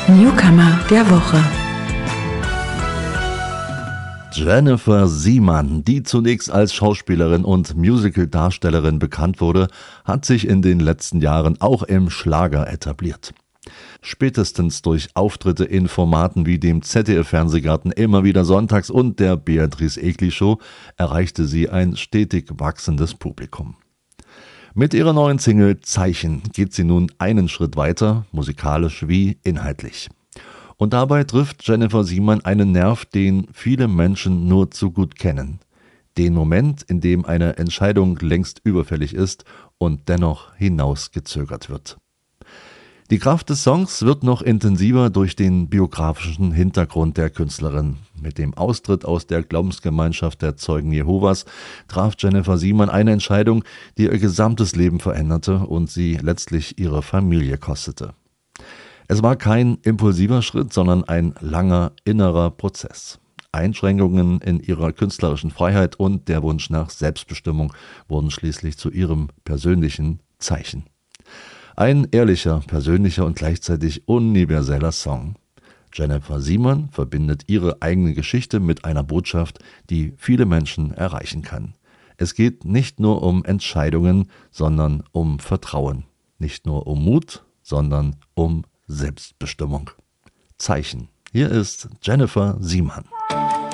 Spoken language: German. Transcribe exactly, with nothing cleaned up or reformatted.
Newcomer der Woche. Jennifer Siemann, die zunächst als Schauspielerin und Musical-Darstellerin bekannt wurde, hat sich in den letzten Jahren auch im Schlager etabliert. Spätestens durch Auftritte in Formaten wie dem Z D F-Fernsehgarten Immer wieder sonntags und der Beatrice Egli Show erreichte sie ein stetig wachsendes Publikum. Mit ihrer neuen Single Zeichen geht sie nun einen Schritt weiter, musikalisch wie inhaltlich. Und dabei trifft Jennifer Siemann einen Nerv, den viele Menschen nur zu gut kennen. Den Moment, in dem eine Entscheidung längst überfällig ist und dennoch hinausgezögert wird. Die Kraft des Songs wird noch intensiver durch den biografischen Hintergrund der Künstlerin. Mit dem Austritt aus der Glaubensgemeinschaft der Zeugen Jehovas traf Jennifer Siemann eine Entscheidung, die ihr gesamtes Leben veränderte und sie letztlich ihre Familie kostete. Es war kein impulsiver Schritt, sondern ein langer innerer Prozess. Einschränkungen in ihrer künstlerischen Freiheit und der Wunsch nach Selbstbestimmung wurden schließlich zu ihrem persönlichen Zeichen. Ein ehrlicher, persönlicher und gleichzeitig universeller Song. Jennifer Siemann verbindet ihre eigene Geschichte mit einer Botschaft, die viele Menschen erreichen kann. Es geht nicht nur um Entscheidungen, sondern um Vertrauen. Nicht nur um Mut, sondern um Selbstbestimmung. Zeichen. Hier ist Jennifer Siemann.